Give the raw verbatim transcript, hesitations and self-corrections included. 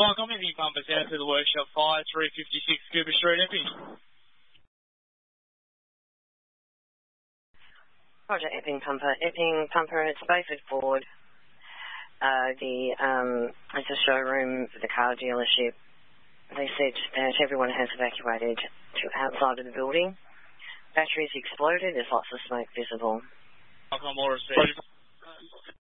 Mike, I'm Epping Pumpers out to the workshop. Fire three fifty-six Cooper Street, Epping. Roger, Epping Pumper. Epping Pumper, it's Bayford Ford. Uh, the, um, it's a showroom for the car dealership. They said that everyone has evacuated to outside of the building. Batteries exploded. There's lots of smoke visible. I'm all received.